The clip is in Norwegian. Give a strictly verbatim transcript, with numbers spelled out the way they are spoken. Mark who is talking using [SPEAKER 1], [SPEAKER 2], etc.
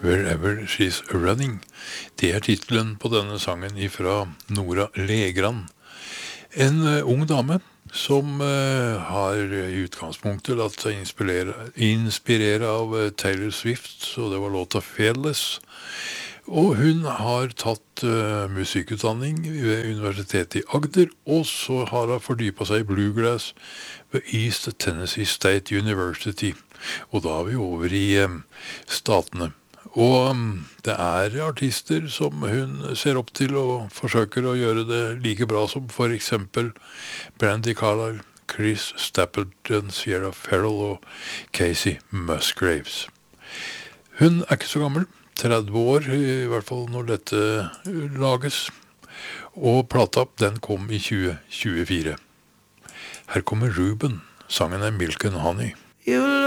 [SPEAKER 1] Wherever She's Running. Det er titelen på denne sangen ifra Nora Legran. En uh, ung dame som uh, har i utgangspunktet latt seg inspirere, inspirere av uh, Taylor Swift, så det var låta Fearless. Og hun har tatt uh, musikkutdanning ved Universitetet i Agder, og så har hun fordypet seg i bluegrass ved East Tennessee State University. Og da er vi over i um, statene. Og um, det er artister som hun ser opp til og forsøker å gjøre det like bra som for eksempel Brandi Carlile, Chris Stapleton, Sierra Farrell og Casey Musgraves. Hun er ikke så gammel, tretti år i hvert fall når dette lages, og plata den kom i tjue tjuefire. Her kommer Ruben, sangen er Milk and Honey.
[SPEAKER 2] You